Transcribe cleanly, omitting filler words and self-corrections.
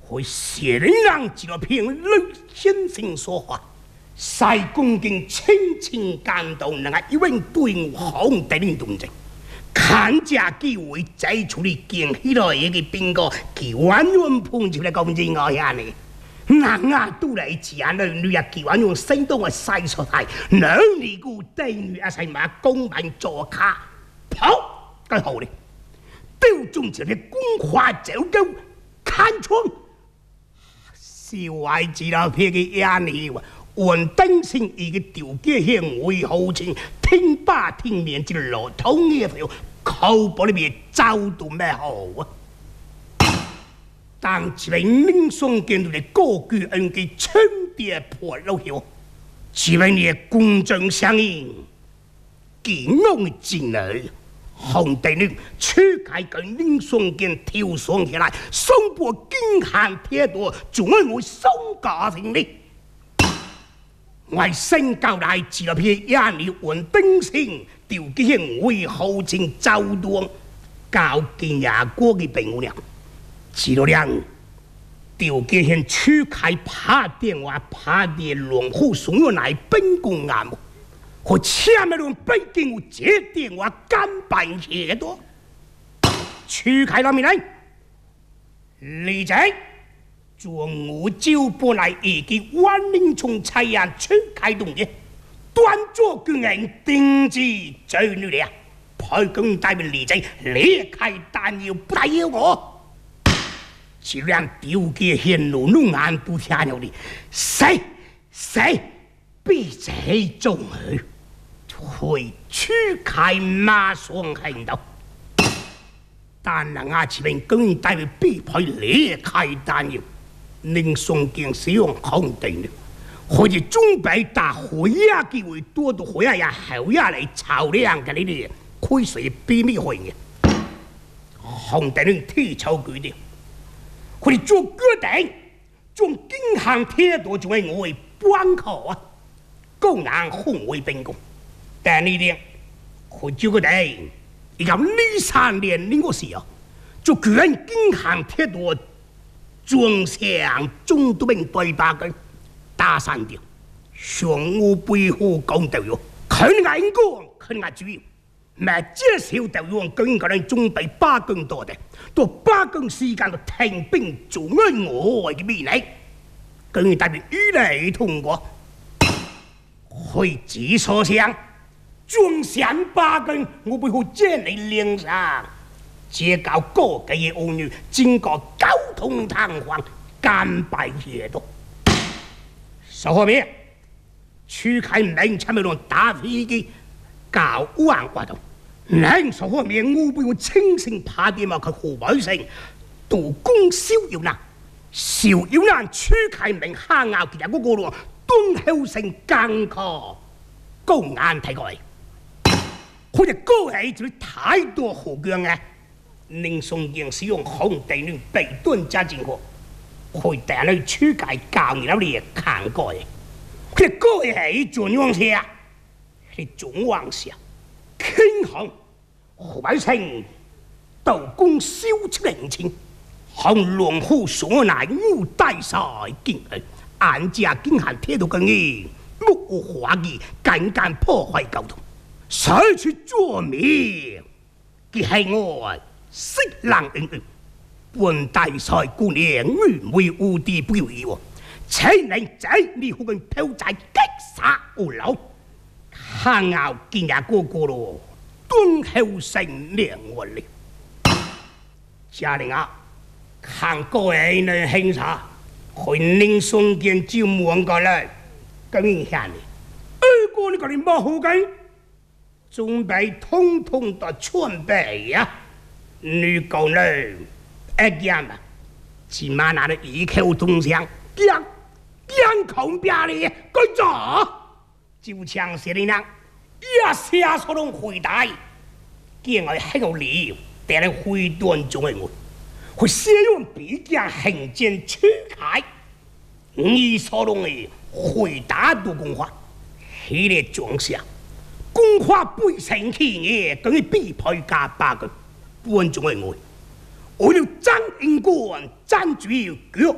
会写人让纪录片刘先生说话，西公经亲情感动，能够一问对我红得领动静，看家机会再处理建起来一个兵哥，佢完全碰出来咁正我呀呢。人啊，都嚟自眼女啊，佢完用生动嘅細出嚟，兩年個帝女啊，係嘛公民做卡，跑佢好咧，丟中條嘅公花走狗看窗。小孩子啦，譬嘅眼氣喎，穩定性一個條件向會好清，聽把聽面之路通嘅票，靠波裏面走到咩好啊？當一名民眾見到你高舉恩嘅青碟破路後，一名嘅公正相應，健昂嘅戰女。紅地女出開跟民眾見跳上起來，雙波驚喊鐵道，仲係我雙家庭呢。我新交代紀錄片也你穩定性，條件會好情周到，交見也過嘅病娘。知道了，條件出開拍電話拍的龍虎送咗嚟本公案。我前面用北京有接電話干辦嘢多，出開了未來？李仔，中午就本來已經萬寧從採樣出開動嘅，端坐軍人定制走女了，派更代表李仔離開但要不帶我，只讓條件顯露弄眼都聽了你，誰必這種兒？會出開馬上行動，但能啊前面更代表必須離開單要，令宋建使用肯定了，或者準備打回呀機會多到回呀後呀嚟炒量嘅呢啲，虧水秘密會嘅，肯定提出決定，佢哋做決定，從經行鐵道就係我嘅關口啊，公然控為兵工。但呢啲佢照佢哋，而家呢3年呢個時候，就居然經行鐵道撞上中都兵對白嘅打散掉，上我背後講到咗，佢眼光佢眼主要，咪接受到用更加能準備8更多的，到8更時間就停兵做安我嘅面嚟，更代表與你通過，去指所想。撞上8更，我背後借你臉上，借搞各個嘅婦女，經過交通癱瘓，干敗嘢多。十號面，出開名前面用打飛機搞彎活動，另十號面我背後清醒拍電話佢河北省，杜公逍遙男，逍遙男出開名下拗其實嗰個咯，敦厚性更確，高眼睇過嚟。佢哋高起就太多好強嘅，寧宋人使用紅地女被斷加進過，佢哋嚟出界教你哋也看過嘅。佢哋高起做樣下，佢做樣下，傾行河北省道公燒出人情，向龍虎所乃烏帶晒見佢，眼家經行鐵道嘅嘢，木無華義，間間破壞交通。採取作名，佢係我色狼恩恩，本大賽姑娘愚昧無地不有喎，請你仔你好跟偷仔擊殺我老，下拗見也個個咯，敦厚性良我力，家人啊，看各位呢輕茶，去寧送件招門過來，咁下你，個你個你冇好計。準備通通都準備呀！女工人一樣啊，起碼拿着一口銅槍，兩口邊哩，佢做就像是你那一下所能回答，見我喺度聊，但係回斷咗我，佢使用比較行政出開，你所能嘅回答都講話，喺你裝下。公話背成氣嘢，等於必配加8個，觀眾係我，我要爭英官爭主要腳。